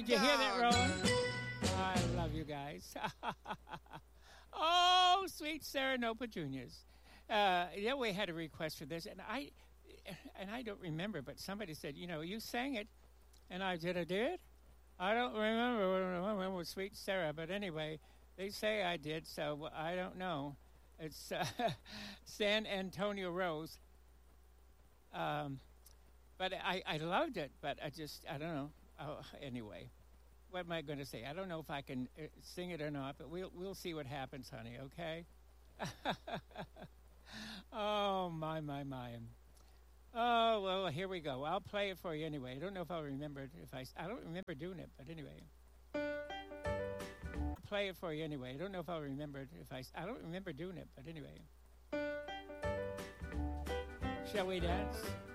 Did you hear that, Roland? I love you guys. Oh, sweet Sarah Nova Juniors. Yeah, we had a request for this, and I don't remember, but somebody said, you sang it, and I did. I don't remember when it was Sweet Sarah, but anyway, they say I did, so I don't know. It's San Antonio Rose. But I loved it, but I don't know. Oh, anyway, what am I going to say? I don't know if I can sing it or not, but we'll see what happens, honey. Okay. Oh my my my. Oh well, here we go. I'll play it for you anyway. I don't know if I'll remember it. I don't remember doing it, but anyway. Play it for you anyway. I don't know if I'll remember it. I don't remember doing it, but anyway. Shall we dance?